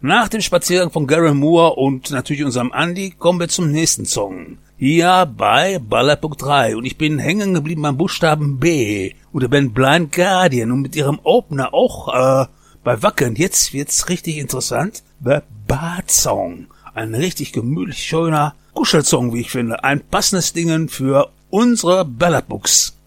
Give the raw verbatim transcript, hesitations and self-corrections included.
Nach dem Spaziergang von Gary Moore und natürlich unserem Andy kommen wir zum nächsten Song. Hier bei Ballerpunkt drei und ich bin hängen geblieben beim Buchstaben B und der Band Blind Guardian und mit ihrem Opener auch äh, bei Wacken. Jetzt wird's richtig interessant. The Bad Song. Ein richtig gemütlich schöner Kuschelsong, wie ich finde. Ein passendes Ding für unsere Ballerbuchs.